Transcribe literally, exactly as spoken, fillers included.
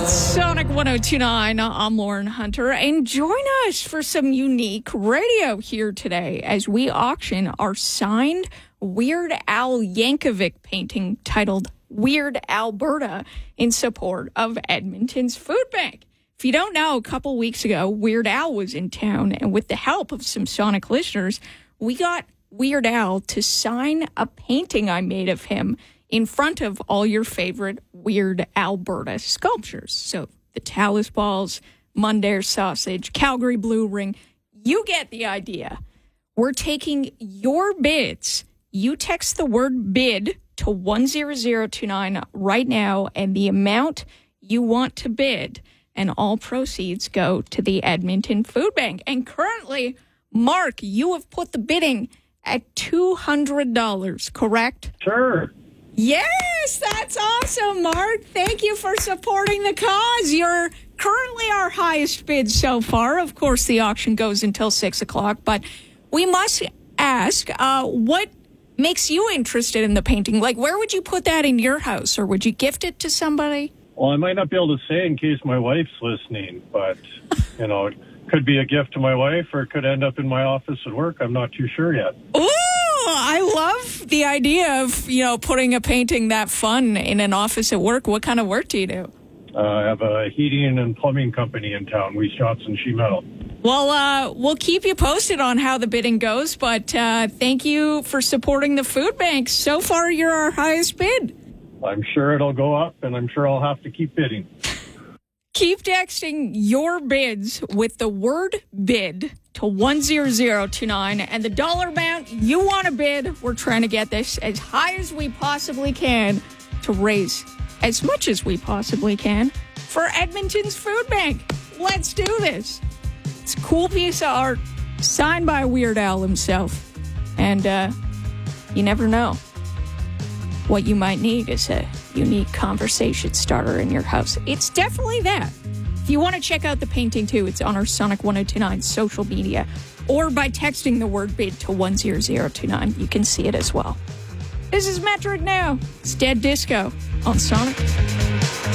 It's Sonic one oh two point nine. I'm Lauren Hunter, and join us for some unique radio here today as we auction our signed Weird Al Yankovic painting titled Weird Alberta in support of Edmonton's Food Bank. If you don't know, a couple weeks ago, Weird Al was in town, and with the help of some Sonic listeners, we got Weird Al to sign a painting I made of him in front of all your favorite Weird Alberta sculptures. So the Talus Balls, Mundare Sausage, Calgary Blue Ring. You get the idea. We're taking your bids. You text the word bid to one zero zero two nine right now and the amount you want to bid. And all proceeds go to the Edmonton Food Bank. And currently, Mark, you have put the bidding at two hundred dollars, correct? Sure. Yes, that's awesome, Mark. Thank you for supporting the cause. You're currently our highest bid so far. Of course, the auction goes until six o'clock, but we must ask, uh, what makes you interested in the painting? Like, where would you put that in your house, or would you gift it to somebody? Well, I might not be able to say in case my wife's listening, but, you know, it could be a gift to my wife, or it could end up in my office at work. I'm not too sure yet. Ooh! I love the idea of, you know, putting a painting that fun in an office at work. What kind of work do you do? Uh, I have a heating and plumbing company in town, Weiss Johnson Sheet Metal. Well, uh, we'll keep you posted on how the bidding goes, but uh, thank you for supporting the food bank. So far, you're our highest bid. I'm sure it'll go up, and I'm sure I'll have to keep bidding. Keep texting your bids with the word bid to one zero zero two nine, and the dollar amount you want to bid, we're trying to get this as high as we possibly can to raise as much as we possibly can for Edmonton's Food Bank. Let's do this. It's a cool piece of art signed by Weird Al himself. And uh, you never know. What you might need is a unique conversation starter in your house. It's definitely that. If you want to check out the painting, too, it's on our Sonic one oh two point nine social media. Or by texting the word bid to one zero zero two nine, you can see it as well. This is Metric Now. It's Dead Disco on Sonic.